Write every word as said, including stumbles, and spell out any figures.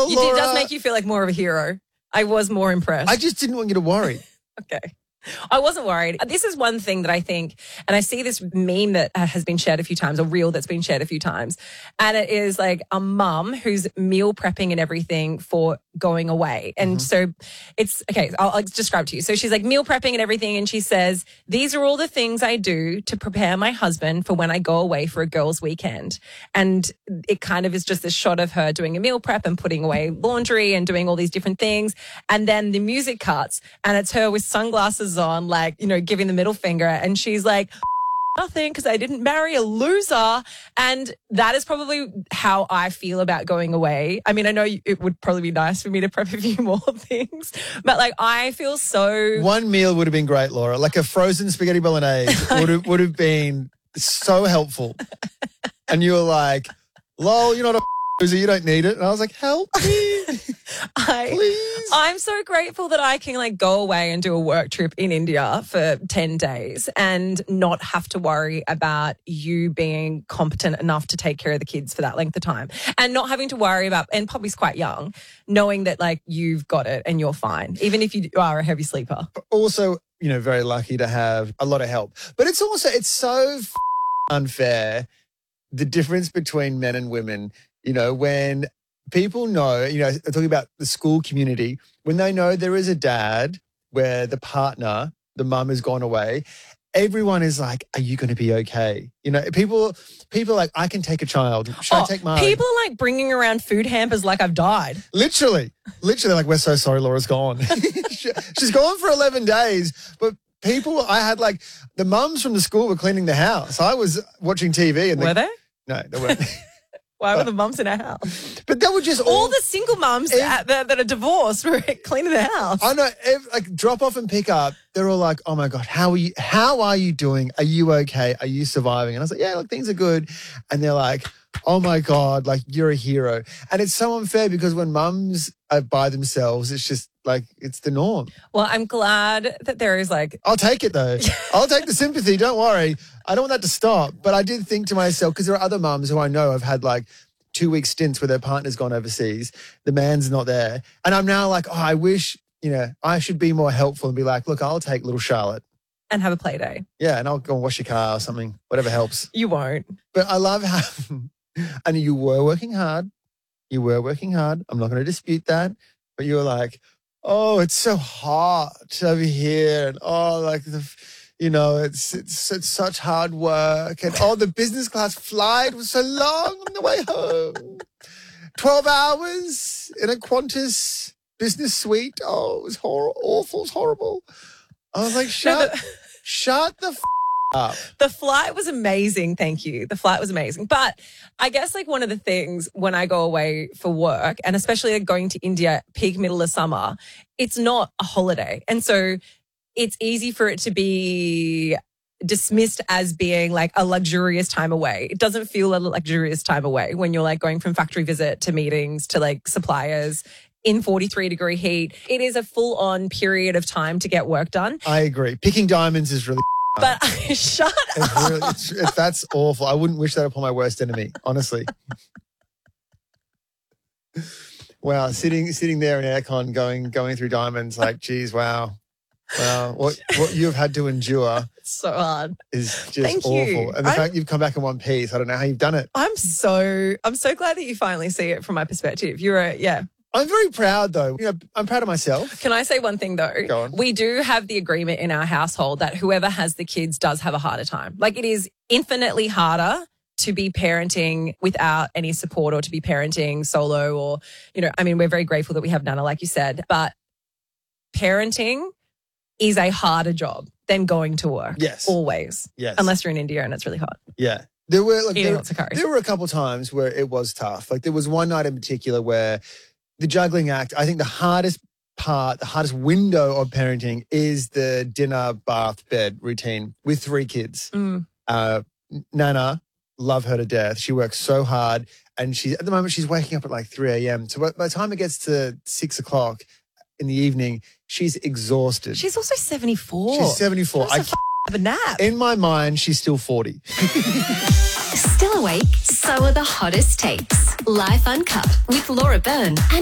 Oh, You, Laura. it does make you feel like more of a hero. I was more impressed. I just didn't want you to worry. Okay. I wasn't worried. This is one thing that I think, and I see this meme that has been shared a few times, a reel that's been shared a few times, and it is like a mum who's meal prepping and everything for going away. And mm-hmm. so it's, okay, I'll, I'll describe to you. So she's like meal prepping and everything, and she says, these are all the things I do to prepare my husband for when I go away for a girls' weekend. And it kind of is just this shot of her doing a meal prep and putting away laundry and doing all these different things. And then the music cuts, and it's her with sunglasses on, like, you know, giving the middle finger, and she's like, nothing, because I didn't marry a loser. And that is probably how I feel about going away. I mean, I know it would probably be nice for me to prep a few more things, but like I feel so... One meal would have been great, Laura. Like a frozen spaghetti bolognese would have, would have been so helpful. And you were like, lol, you're not a loser, you don't need it. And I was like, help me. I, Please. I'm so grateful that I can like go away and do a work trip in India for ten days and not have to worry about you being competent enough to take care of the kids for that length of time, and not having to worry about, and Poppy's quite young, knowing that like you've got it and you're fine, even if you are a heavy sleeper. Also, you know, very lucky to have a lot of help. But it's also, it's so f- unfair, the difference between men and women, you know, when people know, you know, talking about the school community, when they know there is a dad where the partner, the mum has gone away, everyone is like, are you going to be okay? You know, people people are like, I can take a child. Should oh, I take mine? People are like bringing around food hampers like I've died. Literally. Literally like, we're so sorry Laura's gone. She's gone for eleven days, but people, I had like, the mums from the school were cleaning the house. I was watching T V. And were the, they? No, they weren't. Why were the mums in our house? But they were just all... All the single mums Ev- that, that, that are divorced were cleaning the house. I know, ev- like drop off and pick up, they're all like, oh my God, how are you, how are you doing? Are you okay? Are you surviving? And I was like, yeah, look, things are good. And they're like, oh my God, like you're a hero. And it's so unfair because when mums are by themselves, it's just like, it's the norm. Well, I'm glad that there is like... I'll take it though. I'll take the sympathy. Don't worry. I don't want that to stop. But I did think to myself, because there are other mums who I know have had like two week stints where their partner's gone overseas. The man's not there. And I'm now like, oh, I wish, you know, I should be more helpful and be like, look, I'll take little Charlotte. And have a play day. Yeah. And I'll go and wash your car or something, whatever helps. You won't. But I love how, and you were working hard. You were working hard. I'm not going to dispute that. But you were like, oh, it's so hot over here. And oh, like, the, you know, it's, it's it's such hard work. And oh, the business class flight was so long on the way home. twelve hours in a Qantas business suite. Oh, it was hor- awful. It was horrible. I was like, shut, no, the- shut the f- up. The flight was amazing. Thank you. The flight was amazing. But I guess like one of the things when I go away for work, and especially like going to India peak middle of summer, it's not a holiday. And so it's easy for it to be dismissed as being like a luxurious time away. It doesn't feel a luxurious time away when you're like going from factory visit to meetings to like suppliers in forty-three degree heat. It is a full on period of time to get work done. I agree. Picking diamonds is really But shut it's up. really, it's, it, that's awful. I wouldn't wish that upon my worst enemy, honestly. Wow, sitting sitting there in aircon, going going through diamonds, like, geez, wow, wow, what what you have had to endure It's so hard. is just Thank awful. you. And the I'm- fact you've come back in one piece, I don't know how you've done it. I'm so I'm so glad that you finally see it from my perspective. You're a yeah. I'm very proud, though. You know, I'm proud of myself. Can I say one thing though? Go on. We do have the agreement in our household that whoever has the kids does have a harder time. Like it is infinitely harder to be parenting without any support or to be parenting solo or, you know, I mean, we're very grateful that we have Nana, like you said, but parenting is a harder job than going to work. Yes. Always. Yes. Unless you're in India and it's really hot. Yeah. There were like Eating there, lots of curry. there were a couple times where it was tough. Like there was one night in particular where the juggling act, I think the hardest part, the hardest window of parenting is the dinner, bath, bed routine with three kids. Mm. Uh, Nana, love her to death. She works so hard and she's at the moment she's waking up at like three a.m. So by the time it gets to six o'clock in the evening, she's exhausted. She's also seventy-four. She's seventy-four. She I wants to f- have a nap. In my mind, she's still forty. Still awake? So are the hottest takes. Life Uncut with Laura Byrne and